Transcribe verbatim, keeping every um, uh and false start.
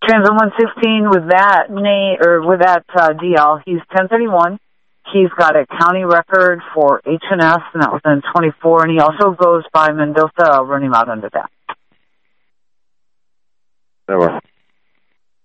Transit one sixteen with that name or with that uh, D L. He's ten thirty-one. He's got a county record for H and S, and that was in twenty-four. And he also goes by Mendoza. I'll run him out under that. That works.